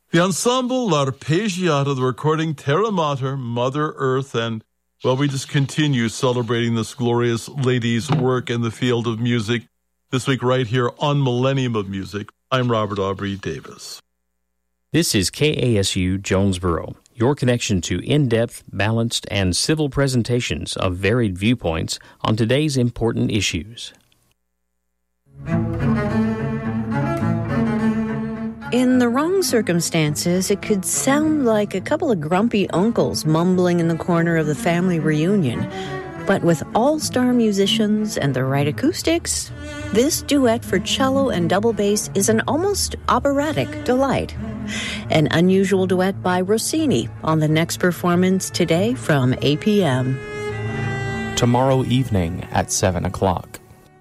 The ensemble L'Arpeggiata, the recording Terra Mater, Mother Earth, and, well, we just continue celebrating this glorious lady's work in the field of music this week right here on Millennium of Music. I'm Robert Aubrey Davis. This is KASU Jonesboro, your connection to in-depth, balanced, and civil presentations of varied viewpoints on today's important issues. In the wrong circumstances, it could sound like a couple of grumpy uncles mumbling in the corner of the family reunion. But with all-star musicians and the right acoustics, this duet for cello and double bass is an almost operatic delight. An unusual duet by Rossini on the next performance today from 8 p.m. Tomorrow evening at 7 o'clock.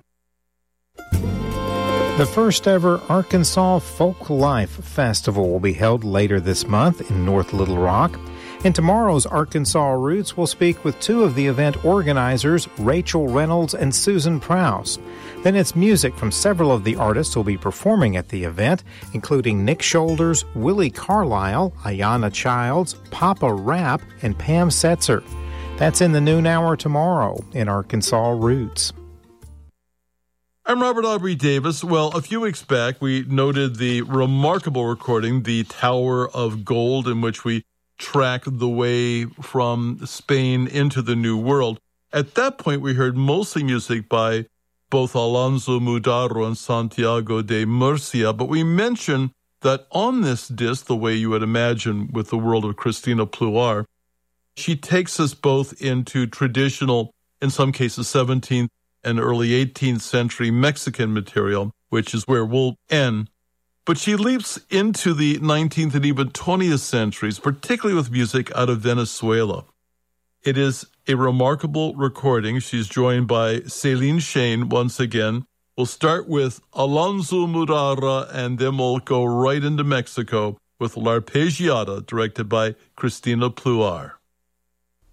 The first ever Arkansas Folk Life Festival will be held later this month in North Little Rock. In tomorrow's Arkansas Roots, we'll speak with two of the event organizers, Rachel Reynolds and Susan Prowse. Then it's music from several of the artists who will be performing at the event, including Nick Shoulders, Willie Carlisle, Ayanna Childs, Papa Rap, and Pam Setzer. That's in the noon hour tomorrow in Arkansas Roots. I'm Robert Aubrey Davis. Well, a few weeks back, we noted the remarkable recording, The Tower of Gold, in which we track the way from Spain into the New World. At that point, we heard mostly music by both Alonso Mudaro and Santiago de Murcia, but we mentioned that on this disc, the way you would imagine with the world of Cristina Pluar, she takes us both into traditional, in some cases 17th and early 18th century Mexican material, which is where we'll end. But she leaps into the 19th and even 20th centuries, particularly with music out of Venezuela. It is a remarkable recording. She's joined by Céline Shane once again. We'll start with Alonso Murara, and then we'll go right into Mexico with L'Arpeggiata, directed by Cristina Pluar.